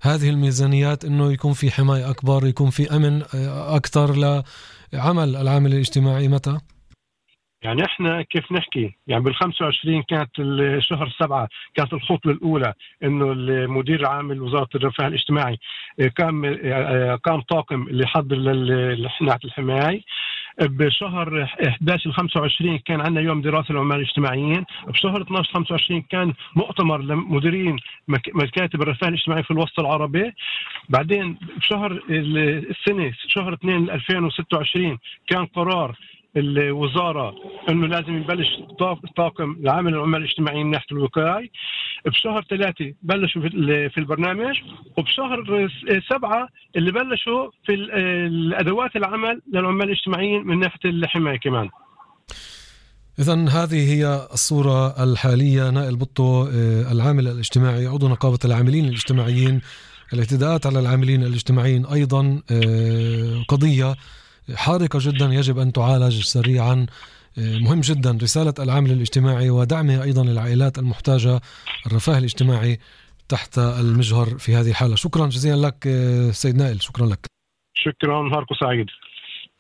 هذه الميزانيات أنه يكون في حماية أكبر، يكون في أمن أكثر لعمل العامل الاجتماعي؟ متى؟ يعني احنا كيف نحكي، يعني بال25 كانت الشهر 7 كانت الخطوة الأولى إنه المدير عام وزارة الرفاه الاجتماعي قام طاقم اللي حضر لناحية الحماية. بشهر 11 25 كان عندنا يوم دراسة للعمال الاجتماعيين. بشهر 12 25 كان مؤتمر لمديرين مكاتب الرفاه الاجتماعي في الوسط العربي. بعدين بشهر السنة شهر 2 2026 كان قرار الوزارة انه لازم يبلش طاقم لعمل العمال الاجتماعيين من ناحية الوقاية. بشهر 3 بلشوا في البرنامج، وبشهر 7 اللي بلشوا في الادوات العمل للعمال الاجتماعيين من ناحية الحماية كمان. إذن هذه هي الصورة الحالية. نائل بطو، العامل الاجتماعي، عضو نقابة العاملين الاجتماعيين. الاعتداءات على العاملين الاجتماعيين أيضا قضية حارقة جدا، يجب أن تعالج سريعا. مهم جدا رسالة العامل الاجتماعي ودعمه أيضا للعائلات المحتاجة، الرفاه الاجتماعي تحت المجهر في هذه الحالة. شكرا جزيلا لك سيد نائل، شكرا لك. شكرا، نهاركم سعيد.